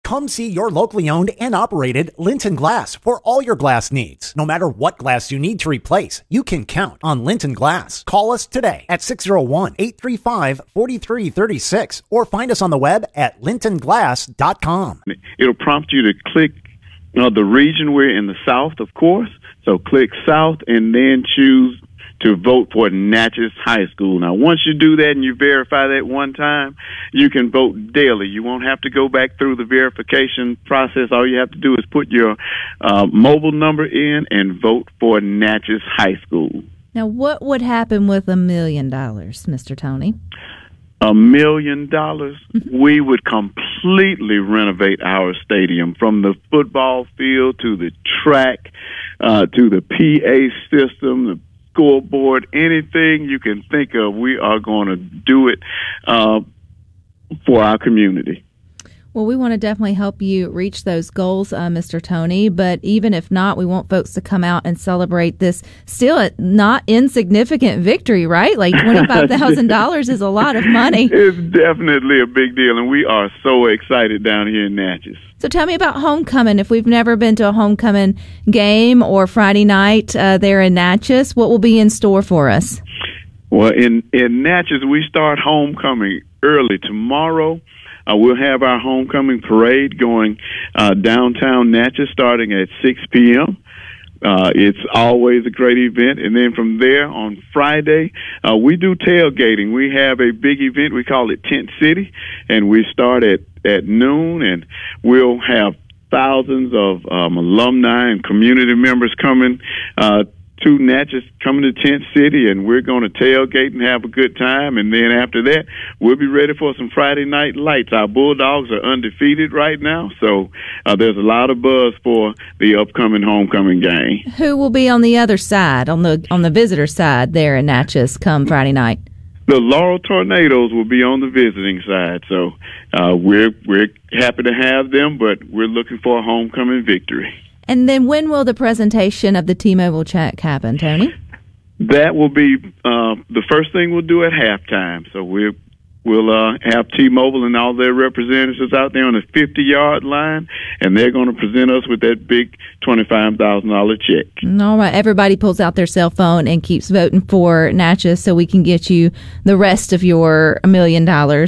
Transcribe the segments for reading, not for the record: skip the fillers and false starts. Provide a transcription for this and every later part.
Come see your locally owned and operated Linton Glass for all your glass needs. No matter what glass you need to replace, you can count on Linton Glass. Call us today at 601-835-4336 or find us on the web at lintonglass.com. It'll prompt you to click the region. We're in the South, of course. So click South and then choose to vote for Natchez High School. Now, once you do that and you verify that one time, you can vote daily. You won't have to go back through the verification process. All you have to do is put your mobile number in and vote for Natchez High School. Now, what would happen with $1 million, Mr. Tony? $1 million, we would completely renovate our stadium, from the football field to the track, to the PA system, the scoreboard, anything you can think of. We are going to do it for our community. Well, we want to definitely help you reach those goals, Mr. Tony. But even if not, we want folks to come out and celebrate this still not insignificant victory, right? Like $25,000 is a lot of money. It's definitely a big deal, and we are so excited down here in Natchez. So tell me about homecoming. If we've never been to a homecoming game or Friday night there in Natchez, what will be in store for us? Well, in Natchez, we start homecoming early tomorrow. We'll have our homecoming parade going downtown Natchez starting at 6 p.m. It's always a great event. And then from there on Friday, we do tailgating. We have a big event. We call it Tent City, and we start at noon, and we'll have thousands of alumni and community members coming to Natchez, coming to Tent City, and we're going to tailgate and have a good time. And then after that, we'll be ready for some Friday night lights. Our Bulldogs are undefeated right now, so there's a lot of buzz for the upcoming homecoming game. Who will be on the other side, on the visitor side there in Natchez come Friday night? The Laurel Tornadoes will be on the visiting side, so we're happy to have them, but we're looking for a homecoming victory. And then when will the presentation of the T-Mobile check happen, Tony? That will be the first thing we'll do at halftime. So we'll have T-Mobile and all their representatives out there on the 50-yard line, and they're going to present us with that big $25,000 check. All right. Everybody pulls out their cell phone and keeps voting for Natchez so we can get you the rest of your $1 million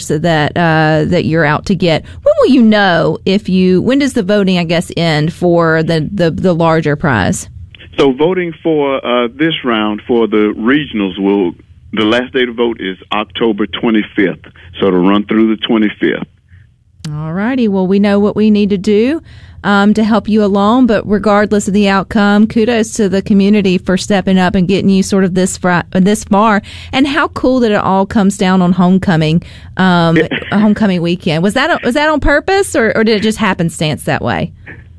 that you're out to get. When will you know when does the voting, I guess, end for the larger prize? So voting for this round for the regionals the last day to vote is October 25th, so it'll run through the 25th. All righty. Well, we know what we need to do to help you along, but regardless of the outcome, kudos to the community for stepping up and getting you sort of this far. And how cool that it all comes down on homecoming weekend. Was that on purpose, or did it just happenstance that way?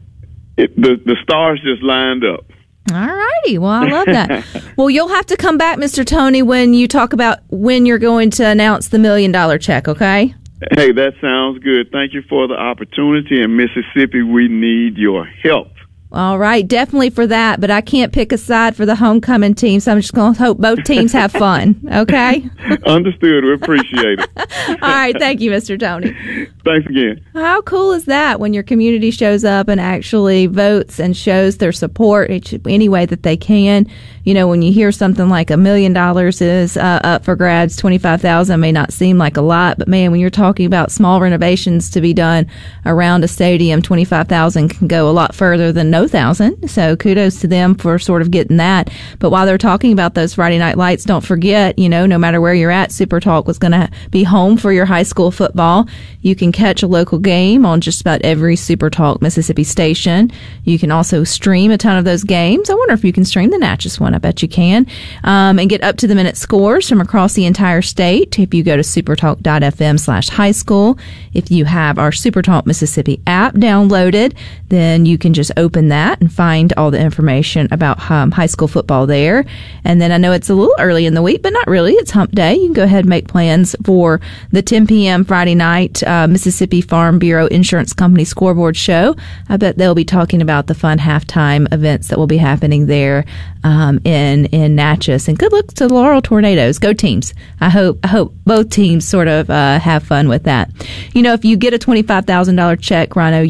The stars just lined up. All righty. Well, I love that. Well, you'll have to come back, Mr. Tony, when you talk about when you're going to announce the $1 million check, okay? Hey, that sounds good. Thank you for the opportunity. In Mississippi, we need your help. All right, definitely for that, but I can't pick a side for the homecoming team, so I'm just going to hope both teams have fun, okay? Understood. We appreciate it. All right, thank you, Mr. Tony. Thanks again. How cool is that when your community shows up and actually votes and shows their support any way that they can? You know, when you hear something like $1 million is up for grabs, $25,000 may not seem like a lot, but man, when you're talking about small renovations to be done around a stadium, $25,000 can go a lot further than no thousand. So kudos to them for sort of getting that. But while they're talking about those Friday night lights, don't forget, no matter where you're at, Super Talk was going to be home for your high school football. You can catch a local game on just about every Super Talk Mississippi station. You can also stream a ton of those games. I wonder if you can stream the Natchez one. I bet you can. And get up to the minute scores from across the entire state if you go to supertalk.fm/high school. If you have our Super Talk Mississippi app downloaded, then you can just open that and find all the information about high school football there. And then I know it's a little early in the week, but not really. It's hump day. You can go ahead and make plans for the 10 p.m. Friday night Mississippi Farm Bureau Insurance Company scoreboard show. I bet they'll be talking about the fun halftime events that will be happening there in Natchez. And good luck to the Laurel Tornadoes. Go teams. I hope both teams sort of have fun with that. If you get a $25,000 check, Rhino,